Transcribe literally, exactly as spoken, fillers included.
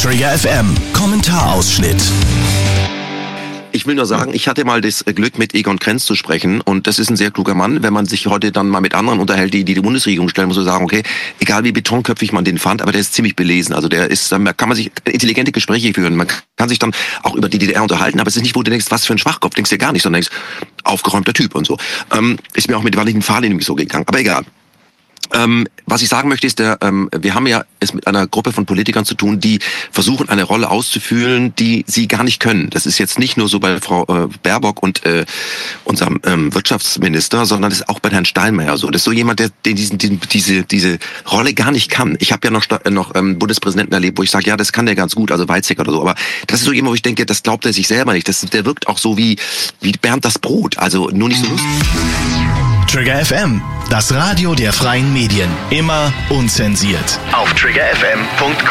Trigger F M, Kommentarausschnitt. Ich will nur sagen, ich hatte mal das Glück, mit Egon Krenz zu sprechen, und das ist ein sehr kluger Mann. Wenn man sich heute dann mal mit anderen unterhält, die die, die Bundesregierung stellen, muss man sagen, okay, egal wie betonköpfig man den fand, aber der ist ziemlich belesen. Also der ist, da kann man sich intelligente Gespräche führen. Man kann sich dann auch über die D D R unterhalten, aber es ist nicht, wo du denkst, was für ein Schwachkopf, denkst du ja gar nicht, sondern denkst, aufgeräumter Typ und so. Ähm, ist mir auch mit Valentin Fahle nämlich so gegangen, aber egal. Ähm, was ich sagen möchte ist, der, ähm, wir haben ja es mit einer Gruppe von Politikern zu tun, die versuchen, eine Rolle auszufüllen, die sie gar nicht können. Das ist jetzt nicht nur so bei Frau äh, Baerbock und äh, unserem ähm, Wirtschaftsminister, sondern das ist auch bei Herrn Steinmeier so. Das ist so jemand, der, der diesen, diesen, diese, diese Rolle gar nicht kann. Ich habe ja noch, noch ähm, Bundespräsidenten erlebt, wo ich sage, ja, das kann der ganz gut, also Weizsäcker oder so. Aber das ist so jemand, wo ich denke, das glaubt er sich selber nicht. Das, der wirkt auch so wie, wie Bernd das Brot, also nur nicht so lustig. Trigger F M, das Radio der freien Medien. Immer unzensiert. Auf trigger f m punkt com